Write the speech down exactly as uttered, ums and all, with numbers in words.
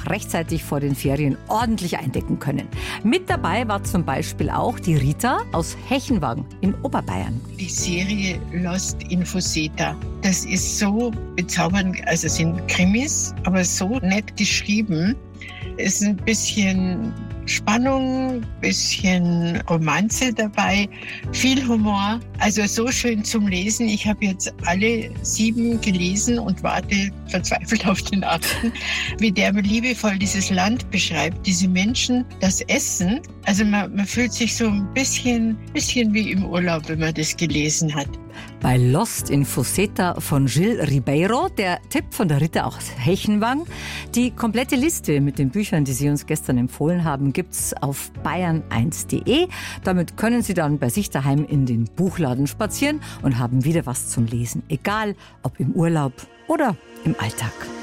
rechtzeitig vor den Ferien ordentlich eindecken können. Mit dabei war zum Beispiel auch die Rita aus Hechenwang in Oberbayern. Die Serie Lost in Fuseta, das ist so bezaubernd, also es sind Krimis, aber so nett geschrieben. Es ist ein bisschen Spannung, bisschen Romanze dabei, viel Humor. Also so schön zum Lesen. Ich habe jetzt alle sieben gelesen und warte verzweifelt auf den achten, wie der liebevoll dieses Land beschreibt, diese Menschen, das Essen. Also man, man fühlt sich so ein bisschen, bisschen wie im Urlaub, wenn man das gelesen hat. Bei Lost in Fuseta von Gilles Ribeiro, der Tipp von der Rita aus Hechenwang. Die komplette Liste mit den Büchern, die Sie uns gestern empfohlen haben, gibt's auf bayern eins punkt de. Damit können Sie dann bei sich daheim in den Buchladen spazieren und haben wieder was zum Lesen. Egal, ob im Urlaub oder im Alltag.